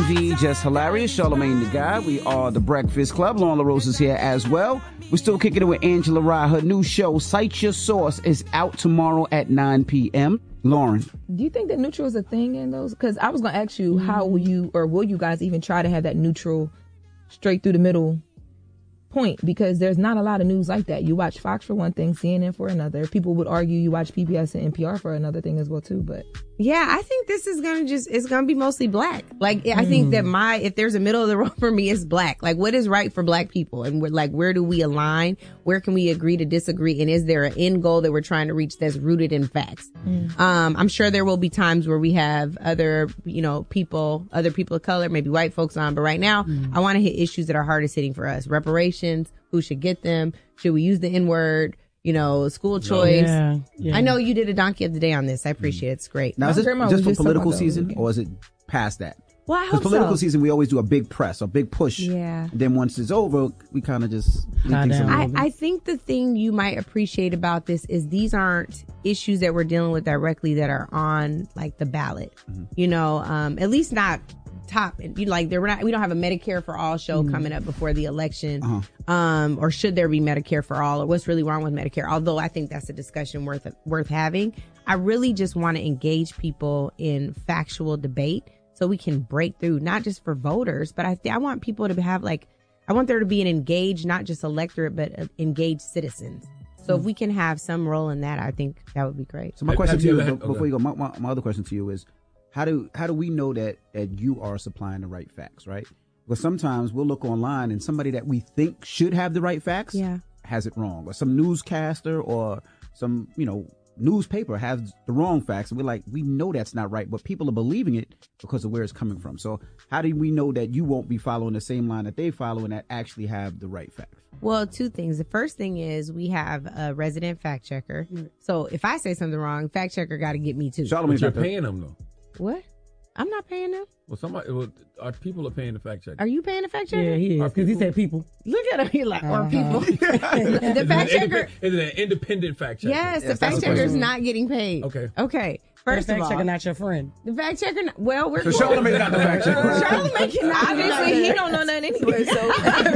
Envy, Just Hilarious, Charlamagne the Guy. We are the Breakfast Club. Lauren LaRose is here as well. We're still kicking it with Angela Rye. Her new show, Cite Your Source, is out tomorrow at 9 p.m. Lauren. Do you think that neutral is a thing in those? Because I was going to ask you, how will you guys even try to have that neutral, straight through the middle point? Because there's not a lot of news like that. You watch Fox for one thing, CNN for another. People would argue you watch PBS and NPR for another thing as well too. But yeah, I think this is it's gonna be mostly black. Like I think that if there's a middle of the road for me, it's black. Like what is right for black people, and where do we align? Where can we agree to disagree? And is there an end goal that we're trying to reach that's rooted in facts? I'm sure there will be times where we have other people of color, maybe white folks on, but right now I want to hit issues that are hardest hitting for us: reparations, who should get them, should we use the N-word, school choice. Yeah. I know you did a donkey of the day on this. I appreciate it. It's great. Now, is it just for political season, or is it past that? Well, I hope so. Political season, we always do a big press, a big push. Yeah. And then once it's over, we kind of just... I think the thing you might appreciate about this is these aren't issues that we're dealing with directly that are on, like, the ballot. At least not top. We don't have a Medicare for All show coming up before the election. Or should there be Medicare for All, or what's really wrong with Medicare? Although I think that's a discussion worth having. I really just want to engage people in factual debate so we can break through, not just for voters, but I want people to have I want there to be an engaged, not just electorate, but engaged citizens. So if we can have some role in that, I think that would be great. So my question to you, before you go, my other question to you is, how do we know that you are supplying the right facts, right? Because sometimes we'll look online and somebody that we think should have the right facts has it wrong, or some newscaster or some newspaper has the wrong facts, and we know that's not right, but people are believing it because of where it's coming from. So how do we know that you won't be following the same line that they follow and that actually have the right facts? Well, two things. The first thing is we have a resident fact checker. So if I say something wrong, fact checker got to get me too. But you're paying them though. What? I'm not paying them. Our people are paying the fact checker. Are you paying the fact checker? Yeah, he is, because he said people. Look at him. He's like, or people. The fact checker is an independent fact checker. Yes, the fact checker is not getting paid. Okay. First of all, the fact checker not your friend. The fact checker, we're so Charlamagne not the fact checker. Charlamagne cannot. Obviously, he don't know nothing anyway. So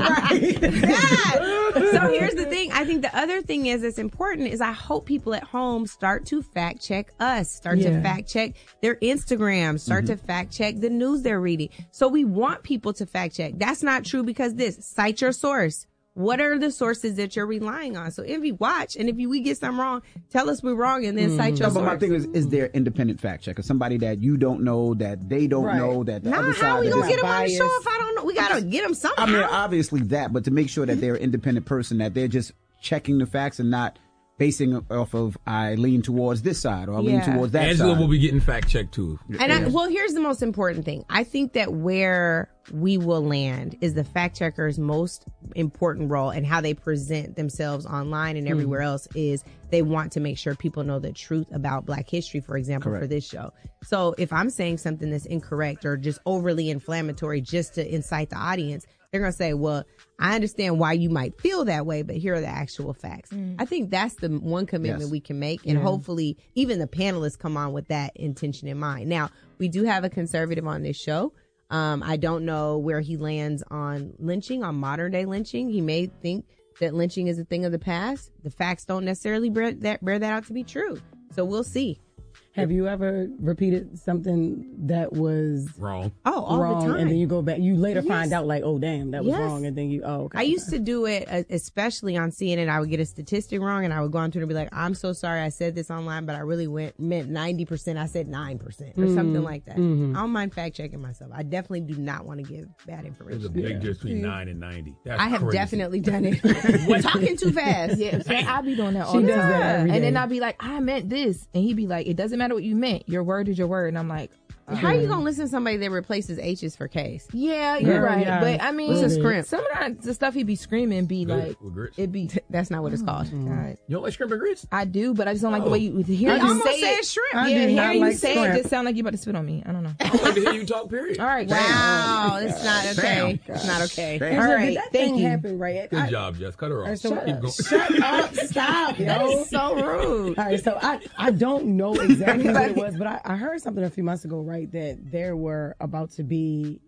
So here's the thing. I think the other thing that's important is I hope people at home start to fact check us. Start to fact check their Instagram. Start to fact check the news they're reading. So we want people to fact check. That's not true because cite your source. What are the sources that you're relying on? So if we watch, and if we get something wrong, tell us we're wrong, and then cite your source. But my thing is there independent fact checker? Somebody that you don't know, that they don't know, that the other side... How are we going to get them on the show if I don't know? We got to get them somehow. I mean, obviously that, but to make sure that they're an independent person, that they're just checking the facts and not basing it off of, I lean towards this side, or I lean towards that Angela side. will be getting fact checked too. And here's the most important thing. I think that where we will land is the fact checker's most important role, and how they present themselves online and everywhere else is they want to make sure people know the truth about Black history, for example, for this show. So if I'm saying something that's incorrect or just overly inflammatory just to incite the audience, they're going to say, well, I understand why you might feel that way, but here are the actual facts. I think that's the one commitment we can make. And hopefully even the panelists come on with that intention in mind. Now, we do have a conservative on this show. I don't know where he lands on lynching, on modern day lynching. He may think that lynching is a thing of the past. The facts don't necessarily bear that out to be true. So we'll see. Have you ever repeated something that was wrong? Oh, all wrong, the time. And then you go back. You later find out, like, oh, damn, that was wrong. And then okay. I used to do it, especially on CNN. I would get a statistic wrong, and I would go on Twitter and be like, I'm so sorry I said this online, but I really meant 90%. I said 9% or something like that. I don't mind fact checking myself. I definitely do not want to give bad information. There's a big difference between 9 and 90. That's I have crazy. definitely done it. Talking too fast. Yeah, I be doing that all the time. And then I'll be like, I meant this. And he'd be like, it doesn't matter what you meant. Your word is your word. And I'm like, how are you going to listen to somebody that replaces H's for K's? Yeah, you're right. Yeah. But I mean, what's a scrimp? Sometimes the stuff he be screaming be like, it be. That's not what it's called. God. You don't like shrimp and grits? I do, but I just don't like the way you hear I you almost say said it. shrimp. Yeah, hearing you say it just sound like you about to spit on me. I don't know. I like to hear you talk, period. All right. Wow, that's not okay. It's not okay. All right. That thing happened, right? Good job, Jess. Cut her off. Shut up. Stop, yo. That is so rude. All right, so I don't know exactly what it was, but I heard something a few months ago, right, that there were about to be